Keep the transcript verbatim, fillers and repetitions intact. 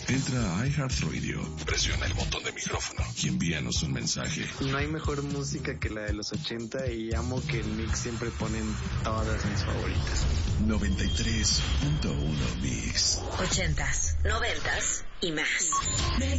Entra a iHeartRadio, presiona el botón de micrófono y envíanos un mensaje. No hay mejor música que la de los ochenta y amo que el mix siempre ponen todas mis favoritas. noventa y tres punto uno Mix. Ochentas, noventas y más.